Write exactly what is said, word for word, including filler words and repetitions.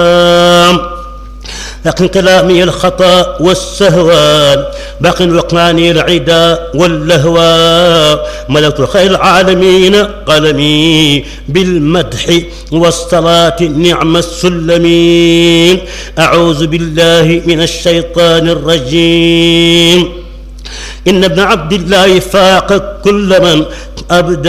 لكن كلامي الخطأ والسهوان باق وقاني العدا واللهوى ملكت خير العالمين قلمي بالمدح والصلاة نعم السلمين. أعوذ بالله من الشيطان الرجيم. إن ابن عبد الله فاق كل من أبدى